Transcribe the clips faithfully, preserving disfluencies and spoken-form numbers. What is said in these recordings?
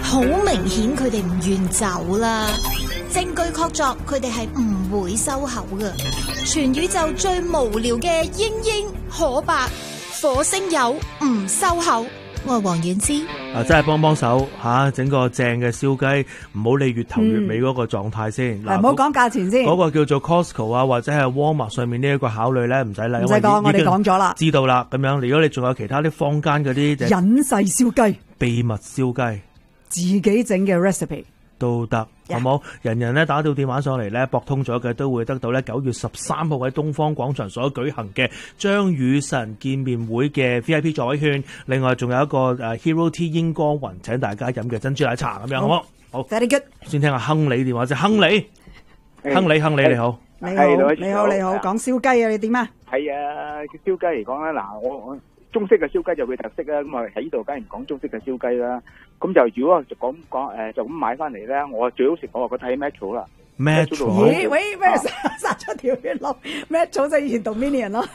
好明顯佢哋唔願走啦。證據確鑿，佢哋係唔會收口㗎。全宇宙最無聊嘅英英可白火星友唔收口。我係黃婉之。 啊，真係幫幫手吓，整個正嘅燒雞，唔好理月頭月尾嗰個狀態先。 嗱、嗯，唔好講價錢先。嗰、 那個叫做 Costco 啊，或者係 Walmart 上面呢一個考慮咧，唔使理。 唔使講，我哋講咗啦， 知道啦。咁樣，如果你仲有其他啲坊間嗰啲隱世燒雞、 秘密燒雞、 自己整嘅 recipe 都得。好冇？人人咧打到電話上嚟咧，駁通咗嘅都會得到咧九月十三號喺東方廣場所舉行嘅張雨晨見面會嘅 V I P 座位券。另外仲有一個誒 Hero Tea 英光雲請大家飲嘅珍珠奶茶咁樣，好冇？好 ，Very good。 先聽下亨利電話，即係亨利，亨利，亨利你好， 你好，你好，你好，講燒雞啊，你點啊？ 係啊，燒雞嚟講咧，嗱我我。中式嘅燒雞就佢特色啦，咁啊喺呢度梗係唔講中式嘅燒雞啦。咁就如果就講講誒，就咁買翻嚟咧，我最好食我覺得係 Metro 啦。 Metro， 咦喂咩殺咗條血路 ？Metro 就以前 Dominion 咯。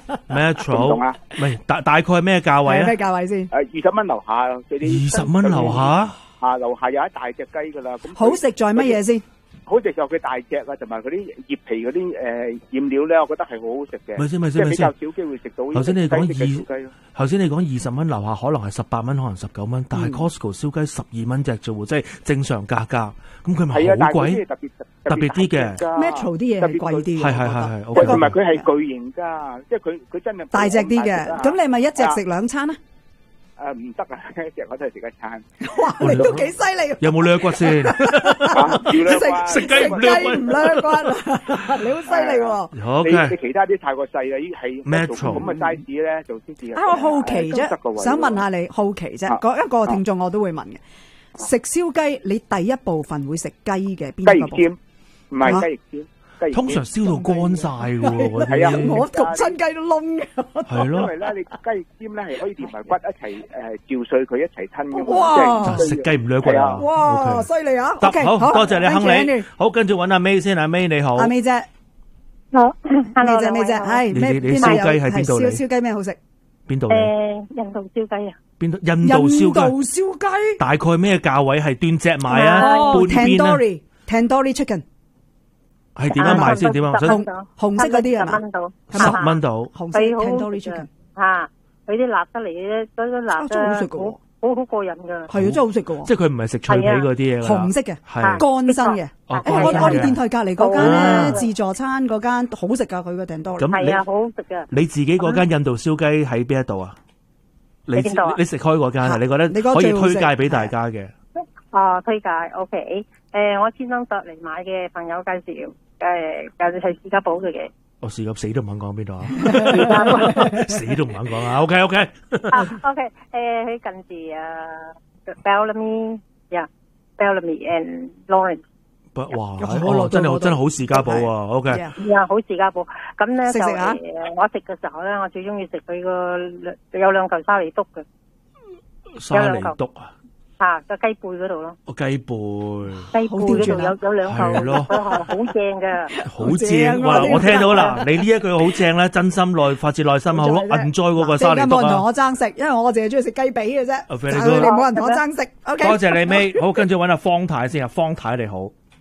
Metro 唔係大大概係咩價位啊？ 咩價位先？ 誒二十蚊樓下嗰啲。 二十蚊樓下？ 啊樓下有一大隻雞噶啦。咁好食在乜嘢先？好食就佢大隻啊，同埋嗰啲葉皮嗰啲誒醃料咧，我覺得係好好食嘅。 咪先咪先咪先， 即係比較少機會食到。 頭先你講二，頭先你講二十蚊樓下，可能係十八蚊，可能十九蚊，但係 Costco 燒雞十二蚊隻啫喎，即係正常價格。咁佢咪好貴？ 特別特別啲嘅 Metro 啲嘢係貴啲。 係係係係。 同埋佢係巨型㗎，即係佢佢真係大隻啲嘅。咁你咪一隻食兩餐啊？ 誒唔得啊！一隻我都係食一餐。 哇！你都幾犀利。 有冇掠骨先？ 食食雞唔掠骨，唔掠骨，你好犀利喎！ 好嘅。你你其他啲太過細啦，依係 Metro 咁嘅 size 咧，就先至。 啊，我好奇啫，想問下你好奇啫，嗰一個聽眾我都會問嘅。食燒雞，你第一部分會食雞嘅邊一個部分？ 雞翼尖，唔係雞翼尖。 通常燒到乾晒嘅喎， 係啊， 我焗親雞都燶嘅。 係咯， 因為咧，你雞翼尖咧係可以連埋骨一齊誒嚼碎佢一齊吞嘅。 哇！ 食雞唔掠骨啊！ 哇，犀利啊！ 得好多謝你亨利。好，跟住揾阿 May 先，阿 May 你好。 阿 May 姐， 好 ，May 姐，May 姐，係咩？你燒雞喺邊度嚟？ 燒燒雞咩好食？ 誒， 邊度印度燒雞啊！ 邊度？印度燒雞。 印度燒雞。大概咩價位？係斷隻買啊？半邊啊 ？Tandoori，Tandoori chicken。 係點樣賣先？點樣？ 紅紅色嗰啲係嘛？ 十蚊到， 十蚊到。 紅色 Tandoori chicken。 吓，佢啲辣得嚟咧，嗰啲辣真係好食噶， 好好過癮噶。 係啊，真係好食噶。 即係佢唔係食脆皮嗰啲嘢。紅色嘅， 係乾身嘅。我我哋電台隔籬嗰間咧自助餐嗰間好食噶，佢個 Tandoori。 係啊，好好食噶。 你自己嗰間印度燒雞喺邊一度啊？你你食開嗰間啊？你覺得可以推介俾大家嘅？ 哦，推介 OK。誒，我專登特嚟買嘅朋友介紹。誒，介紹係士嘉堡嘅嘅。 我士嘉死都唔肯講邊度啊！死都唔肯講啊 ！OK OK。 啊 OK， 誒，佢近住啊 Bellamy，呀 Bellamy and Lawrence。 哇！哦，真係真係好士嘉堡啊 ！OK。 呀，好士嘉堡。咁咧就誒，我食嘅時候咧，我最中意食佢個有兩嚿沙梨篤嘅。 沙梨篤啊！ 啊，個雞背嗰度咯， 個雞背， 雞背嗰度有有兩嚿， 係咯， 好正噶， 好正哇！我聽到啦，你呢一句好正咧，真心內發自內心好咯，enjoy嗰個沙梨篤啊！ 冇人同我爭食，因為我淨係中意食雞髀嘅啫，但係你冇人同我爭食。OK， 多謝你，May。好，跟住揾阿方太先啊，方太你好。